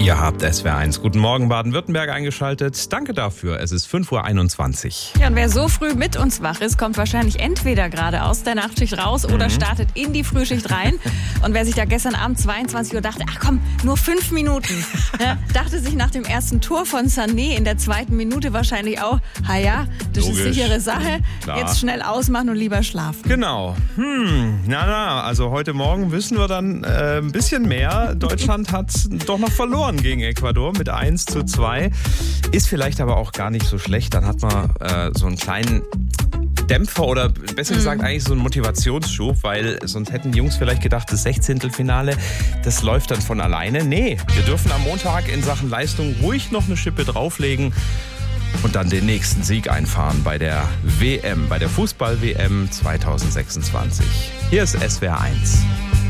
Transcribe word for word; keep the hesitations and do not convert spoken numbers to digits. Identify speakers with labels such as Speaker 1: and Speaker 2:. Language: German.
Speaker 1: Ihr habt S W R eins. Guten Morgen Baden-Württemberg eingeschaltet. Danke dafür. Es ist fünf Uhr einundzwanzig.
Speaker 2: Ja, und wer so früh mit uns wach ist, kommt wahrscheinlich entweder gerade aus der Nachtschicht raus oder
Speaker 1: Mhm.
Speaker 2: startet in die Frühschicht rein. Und wer sich da gestern Abend zweiundzwanzig Uhr dachte, ach komm, nur fünf Minuten, ja, dachte sich nach dem ersten Tor von Sané in der zweiten Minute wahrscheinlich auch, ha ja, das
Speaker 1: Logisch.
Speaker 2: ist sichere Sache,
Speaker 1: Klar.
Speaker 2: jetzt schnell ausmachen und lieber schlafen.
Speaker 1: Genau. Hm, na na, also heute Morgen wissen wir dann äh, ein bisschen mehr. Deutschland hat doch noch verloren gegen Ecuador mit eins zu zwei. Ist vielleicht aber auch gar nicht so schlecht. Dann hat man äh, so einen kleinen Dämpfer oder besser gesagt eigentlich so einen Motivationsschub, weil sonst hätten die Jungs vielleicht gedacht, das Sechzehntelfinale, das läuft dann von alleine. Nee, wir dürfen am Montag in Sachen Leistung ruhig noch eine Schippe drauflegen und dann den nächsten Sieg einfahren bei der W M, bei der Fußball-W M zwanzig sechsundzwanzig. Hier ist S W R eins.